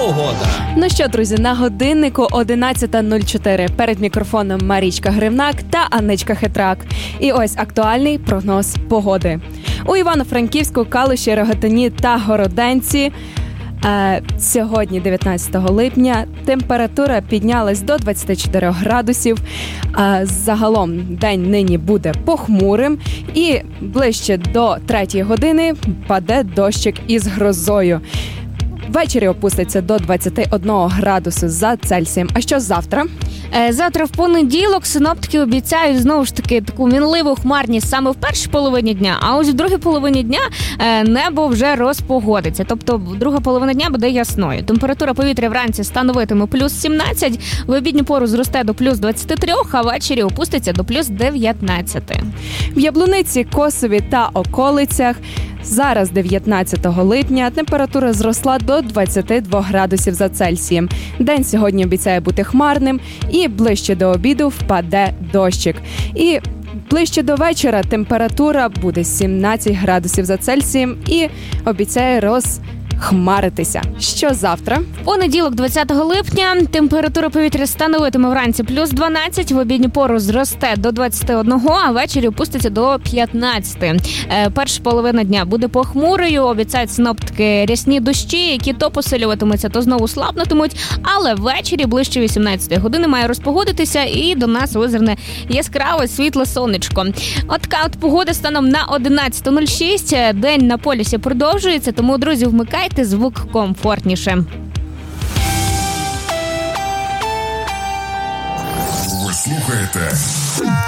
погода. Ну що, друзі, на годиннику 11:04. Перед мікрофоном Марічка Гривнак та Анничка Хитрак. І ось актуальний прогноз погоди. У Івано-Франківську, Калуші, Рогатині та Городенці сьогодні, 19 липня, температура піднялась до 24 градусів. Загалом день нині буде похмурим і ближче до 3 години паде дощик із грозою. Ввечері опуститься до 21 градусу за Цельсієм. А що завтра? Завтра в понеділок синоптики обіцяють знову ж таки таку мінливу хмарність саме в першій половині дня, а ось в другій половині дня небо вже розпогодиться. Тобто друга половина дня буде ясною. Температура повітря вранці становитиме плюс 17, в обідню пору зросте до плюс 23, а ввечері опуститься до плюс 19. В Яблуниці, Косові та околицях зараз 19 липня температура зросла до 22 градусів за Цельсієм. День сьогодні обіцяє бути хмарним і ближче до обіду впаде дощик. І ближче до вечора температура буде 17 градусів за Цельсієм і обіцяє розхмаритися. Що завтра? Понеділок, 20 липня, температура повітря становитиме вранці плюс 12, в обідню пору зросте до 21, а ввечері опуститься до 15. Перша половина дня буде похмурою, обіцяють синоптики рясні дощі, які то посилюватимуться, то знову слабнутимуть, але ввечері ближче 18 години має розпогодитися і до нас визирне яскраве світле сонечко. От така от погода станом на 11:06. День на полюсі продовжується, тому, друзі, вмикайте звук комфортніше. Ви слухаєте